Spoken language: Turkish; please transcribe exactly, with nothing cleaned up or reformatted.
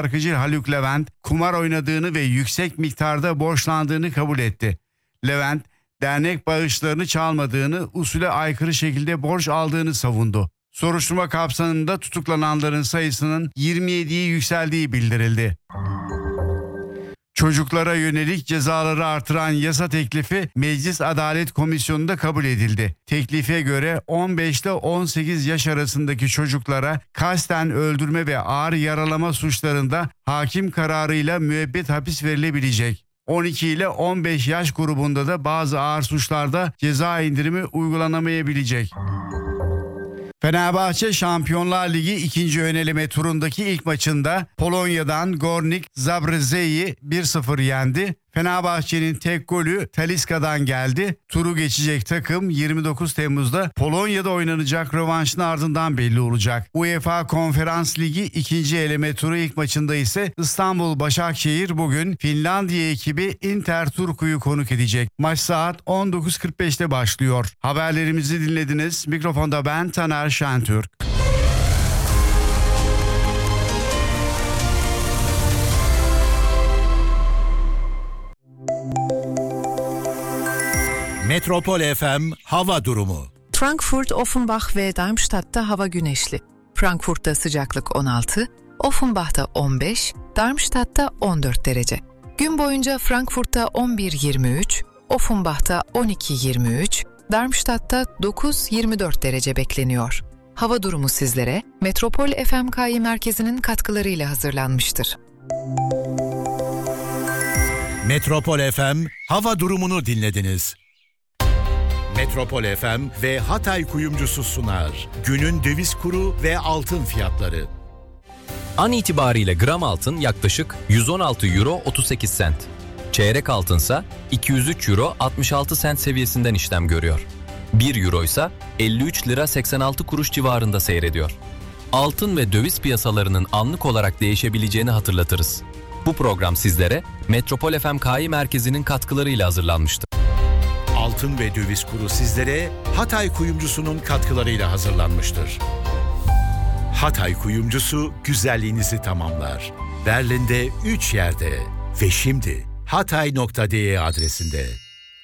şarkıcı Haluk Levent kumar oynadığını ve yüksek miktarda borçlandığını kabul etti. Levent, dernek bağışlarını çalmadığını, usule aykırı şekilde borç aldığını savundu. Soruşturma kapsamında tutuklananların sayısının yirmi yediye yükseldiği bildirildi. Çocuklara yönelik cezaları artıran yasa teklifi Meclis Adalet Komisyonu'nda kabul edildi. Teklife göre on beş ile on sekiz yaş arasındaki çocuklara kasten öldürme ve ağır yaralama suçlarında hakim kararıyla müebbet hapis verilebilecek. on iki ile on beş yaş grubunda da bazı ağır suçlarda ceza indirimi uygulanamayabilecek. Fenerbahçe Şampiyonlar Ligi ikinci ön eleme turundaki ilk maçında Polonya'dan Górnik Zabrze'yi bir sıfır yendi. Fenerbahçe'nin tek golü Talisca'dan geldi. Turu geçecek takım yirmi dokuz Temmuz'da Polonya'da oynanacak rövanşın ardından belli olacak. UEFA Konferans Ligi ikinci eleme turu ilk maçında ise İstanbul Başakşehir bugün Finlandiya ekibi Inter Turku'yu konuk edecek. Maç saat on dokuz kırk beşte başlıyor. Haberlerimizi dinlediniz. Mikrofonda ben Taner Şentürk. Metropol F M hava durumu. Frankfurt, Offenbach ve Darmstadt'ta hava güneşli. Frankfurt'ta sıcaklık on altı, Offenbach'ta on beş, Darmstadt'ta on dört derece. Gün boyunca Frankfurt'ta on bir yirmi üç, Offenbach'ta on iki yirmi üç, Darmstadt'ta dokuz yirmi dört derece bekleniyor. Hava durumu sizlere Metropol F M K I merkezinin katkılarıyla hazırlanmıştır. Metropol F M hava durumunu dinlediniz. Metropol F M ve Hatay Kuyumcusu sunar. Günün döviz kuru ve altın fiyatları. An itibariyle gram altın yaklaşık yüz on altı euro otuz sekiz sent. Çeyrek altınsa iki yüz üç euro altmış altı sent seviyesinden işlem görüyor. bir euro ise elli üç lira seksen altı kuruş civarında seyrediyor. Altın ve döviz piyasalarının anlık olarak değişebileceğini hatırlatırız. Bu program sizlere Metropol F M K I merkezinin katkılarıyla hazırlanmıştır. Altın ve döviz kuru sizlere Hatay Kuyumcusu'nun katkılarıyla hazırlanmıştır. Hatay Kuyumcusu güzelliğinizi tamamlar. Berlin'de üç yerde ve şimdi hatay nokta de adresinde.